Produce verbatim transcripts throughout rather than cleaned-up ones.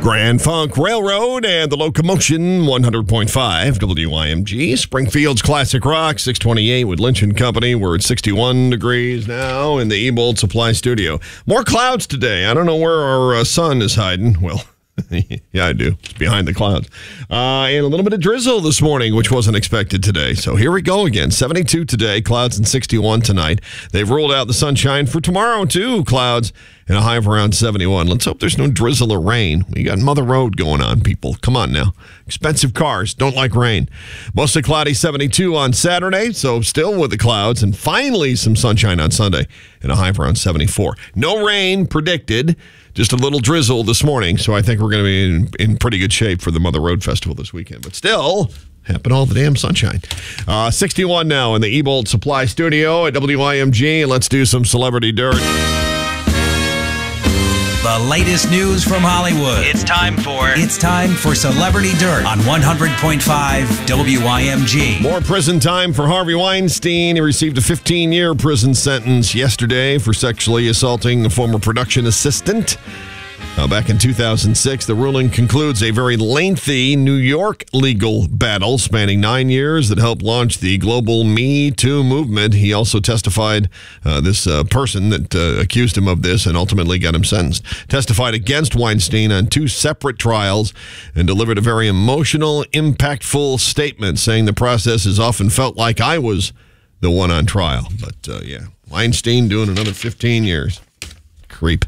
Grand Funk Railroad and the Locomotion, one hundred point five W I M G. Springfield's Classic Rock, six twenty-eight with Lynch and Company. We're at sixty-one degrees now in the Ebold Supply Studio. More clouds today. I don't know where our uh, sun is hiding. Well, yeah, I do. It's behind the clouds. Uh, and a little bit of drizzle this morning, which wasn't expected today. So here we go again. seventy-two today, clouds and sixty-one tonight. They've ruled out the sunshine for tomorrow, too. Clouds and a high of around seventy-one. Let's hope there's no drizzle or rain. We got Mother Road going on, people. Come on now. Expensive cars. Don't like rain. Mostly cloudy, seventy-two on Saturday. So still with the clouds. And finally some sunshine on Sunday and a high of around seventy-four. No rain predicted. Just a little drizzle this morning, so I think we're going to be in, in pretty good shape for the Mother Road Festival this weekend. But still, happen all the damn sunshine. Uh, sixty-one now in the Ebold Supply Studio at W I M G. Let's do some celebrity dirt. The latest news from Hollywood. It's time for... It's time for Celebrity Dirt on one hundred point five W I M G. More prison time for Harvey Weinstein. He received a fifteen-year prison sentence yesterday for sexually assaulting a former production assistant. Uh, back in two thousand six, the ruling concludes a very lengthy New York legal battle spanning nine years that helped launch the global Me Too movement. He also testified, uh, this uh, person that uh, accused him of this and ultimately got him sentenced, testified against Weinstein on two separate trials and delivered a very emotional, impactful statement saying the process has often felt like I was the one on trial. But, uh, yeah, Weinstein doing another fifteen years. Creep.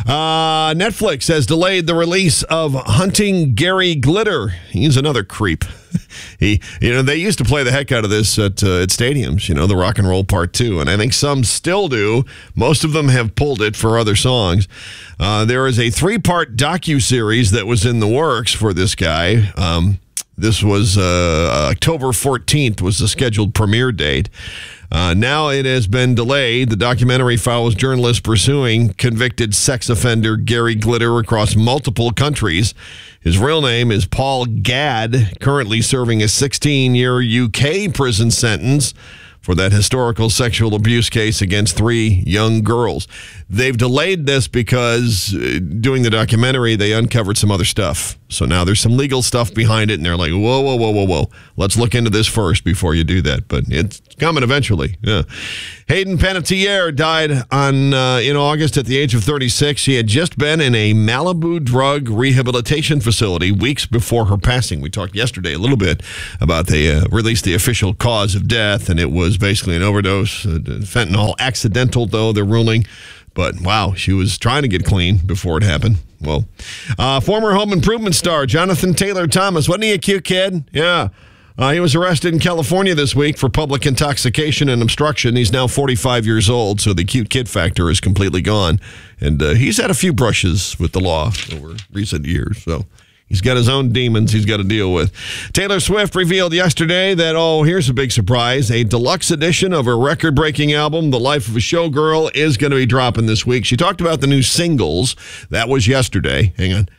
Uh, Netflix has delayed the release of Hunting Gary Glitter. He's another creep. he, you know, they used to play the heck out of this at, uh, at stadiums, you know, the Rock and Roll Part two, and I think some still do. Most of them have pulled it for other songs. Uh, there is a three-part docuseries that was in the works for this guy. Um, this was uh, October fourteenth was the scheduled premiere date. Uh, now it has been delayed. The documentary follows journalists pursuing convicted sex offender Gary Glitter across multiple countries. His real name is Paul Gadd, currently serving a sixteen-year U K prison sentence for that historical sexual abuse case against three young girls. They've delayed this because uh, doing the documentary, they uncovered some other stuff. So now there's some legal stuff behind it, and they're like, whoa, whoa, whoa, whoa, whoa. Let's look into this first before you do that. But it's coming eventually. Yeah. Hayden Panettiere died on uh, in August at the age of thirty-six. She had just been in a Malibu drug rehabilitation facility weeks before her passing. We talked yesterday a little bit about they uh, released the official cause of death, and it was basically an overdose. Uh, fentanyl accidental, though, they're ruling. But, wow, she was trying to get clean before it happened. Well, uh, former Home Improvement star Jonathan Taylor Thomas. Wasn't he a cute kid? Yeah. Uh, he was arrested in California this week for public intoxication and obstruction. He's now forty-five years old, so the cute kid factor is completely gone. And uh, he's had a few brushes with the law over recent years, so he's got his own demons he's got to deal with. Taylor Swift revealed yesterday that, oh, here's a big surprise. A deluxe edition of her record-breaking album, The Life of a Showgirl, is going to be dropping this week. She talked about the new singles. That was yesterday. Hang on.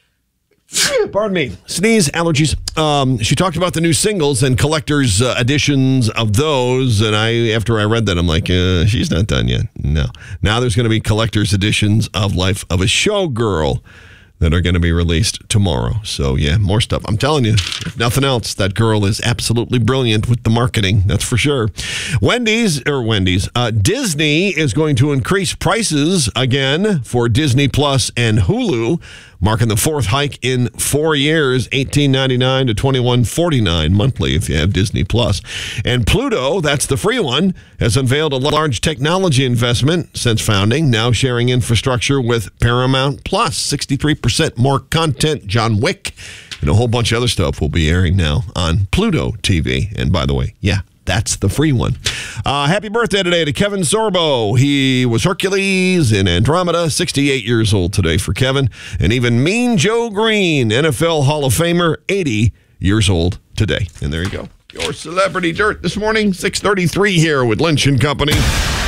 Pardon me. Sneeze, allergies. Um, she talked about the new singles and collector's uh, editions of those. And I, after I read that, I'm like, uh, she's not done yet. No. Now there's going to be collector's editions of Life of a Showgirl that are going to be released tomorrow. So, yeah, more stuff. I'm telling you, if nothing else, that girl is absolutely brilliant with the marketing. That's for sure. Wendy's, or Wendy's, uh, Disney is going to increase prices again for Disney Plus and Hulu, marking the fourth hike in four years, eighteen ninety-nine to twenty-one forty-nine monthly if you have Disney Plus. And Pluto, that's the free one, has unveiled a large technology investment since founding, now sharing infrastructure with Paramount Plus. sixty-three percent more content, John Wick, and a whole bunch of other stuff will be airing now on Pluto T V. And by the way, yeah, that's the free one. Uh, happy birthday today to Kevin Sorbo. He was Hercules in Andromeda, sixty-eight years old today for Kevin. And even Mean Joe Green, N F L Hall of Famer, eighty years old today. And there you go. Your Celebrity Dirt this morning, six thirty-three here with Lynch and Company.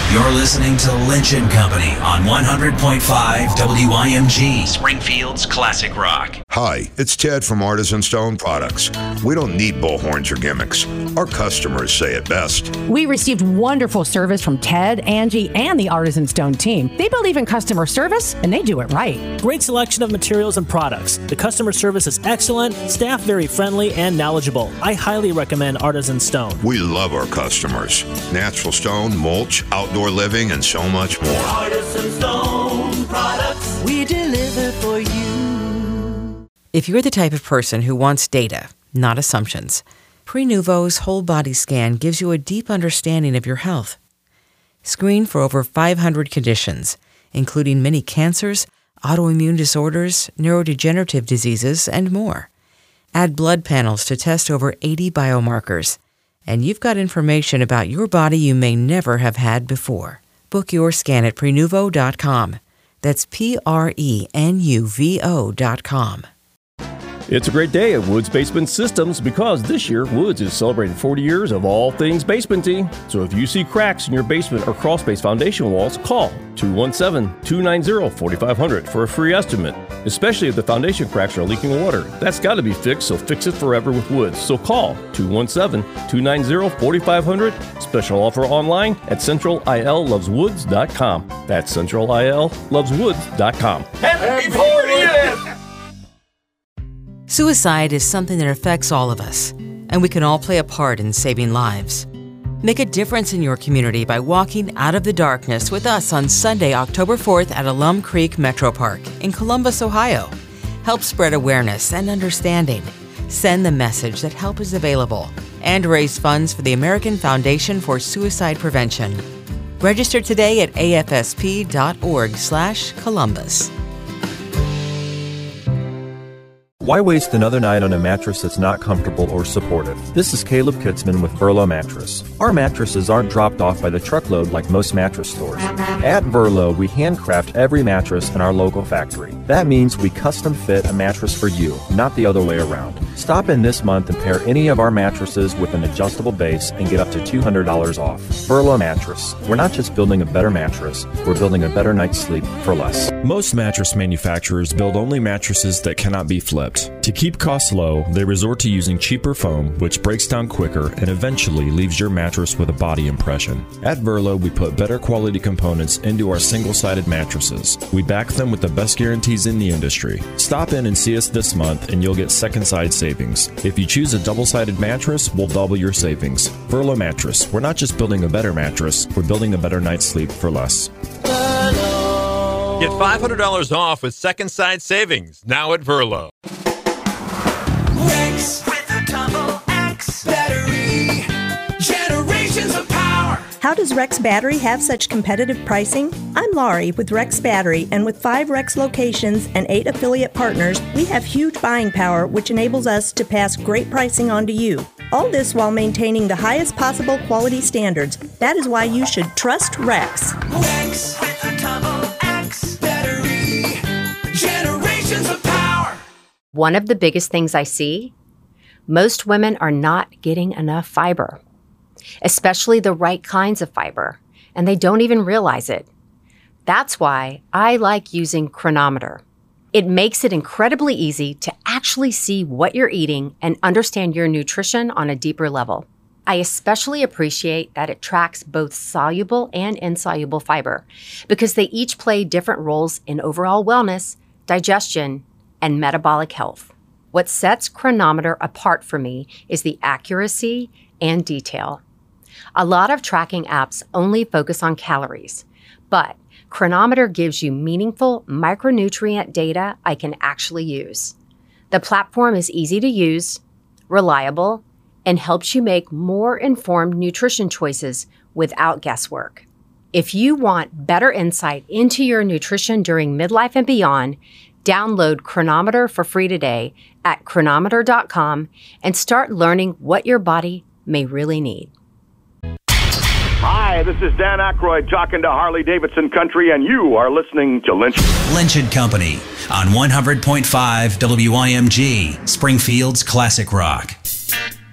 You're listening to Lynch and Company on one hundred point five W I M G, Springfield's classic rock. Hi, it's Ted from Artisan Stone Products. We don't need bullhorns or gimmicks. Our customers say it best. We received wonderful service from Ted, Angie, and the Artisan Stone team. They believe in customer service, and they do it right. Great selection of materials and products. The customer service is excellent, staff very friendly and knowledgeable. I highly recommend Artisan Stone. We love our customers. Natural stone, mulch, outdoor living, and so much more. Artisan Stone Products. We deliver for you. If you're the type of person who wants data, not assumptions, Prenuvo's whole body scan gives you a deep understanding of your health. Screen for over five hundred conditions, including many cancers, autoimmune disorders, neurodegenerative diseases, and more. Add blood panels to test over eighty biomarkers, and you've got information about your body you may never have had before. Book your scan at Prenuvo dot com. That's P R E N U V O dot com. It's a great day at Woods Basement Systems because this year Woods is celebrating forty years of all things basementy. So if you see cracks in your basement or crawl space foundation walls, call two one seven, two nine zero, four five zero zero for a free estimate. Especially if the foundation cracks are leaking water. That's got to be fixed, so fix it forever with Woods. So call two one seven, two nine zero, four five zero zero. Special offer online at central I L loves woods dot com. That's central I L loves woods dot com. Happy fortieth! Suicide is something that affects all of us, and we can all play a part in saving lives. Make a difference in your community by walking out of the darkness with us on Sunday, October fourth at Alum Creek Metro Park in Columbus, Ohio. Help spread awareness and understanding. Send the message that help is available and raise funds for the American Foundation for Suicide Prevention. Register today at A F S P dot org slash Columbus. Why waste another night on a mattress that's not comfortable or supportive? This is Caleb Kitzman with Verlo Mattress. Our mattresses aren't dropped off by the truckload like most mattress stores. At Verlo, we handcraft every mattress in our local factory. That means we custom fit a mattress for you, not the other way around. Stop in this month and pair any of our mattresses with an adjustable base and get up to two hundred dollars off. Verlo Mattress. We're not just building a better mattress, we're building a better night's sleep for less. Most mattress manufacturers build only mattresses that cannot be flipped. To keep costs low, they resort to using cheaper foam, which breaks down quicker and eventually leaves your mattress with a body impression. At Verlo, we put better quality components into our single-sided mattresses. We back them with the best guarantees in the industry. Stop in and see us this month and you'll get second-side savings. If you choose a double-sided mattress, we'll double your savings. Verlo Mattress. We're not just building a better mattress, we're building a better night's sleep for less. Get five hundred dollars off with second side savings now at Verlo. Rex with a double X battery. Generations of power. How does Rex Battery have such competitive pricing? I'm Laurie with Rex Battery, and with five Rex locations and eight affiliate partners, we have huge buying power, which enables us to pass great pricing on to you. All this while maintaining the highest possible quality standards. That is why you should trust Rex. Rex with a double X battery. Generations of power. One of the biggest things I see, most women are not getting enough fiber, especially the right kinds of fiber, and they don't even realize it. That's why I like using Cronometer. It makes it incredibly easy to actually see what you're eating and understand your nutrition on a deeper level. I especially appreciate that it tracks both soluble and insoluble fiber because they each play different roles in overall wellness, digestion, and metabolic health. What sets Cronometer apart for me is the accuracy and detail. A lot of tracking apps only focus on calories, but Cronometer gives you meaningful micronutrient data I can actually use. The platform is easy to use, reliable, and helps you make more informed nutrition choices without guesswork. If you want better insight into your nutrition during midlife and beyond, download Cronometer for free today at cronometer dot com and start learning what your body may really need. Hi, this is Dan Aykroyd talking to Harley-Davidson Country, and you are listening to Lynch. Lynch and Company on one hundred point five W I M G, Springfield's classic rock.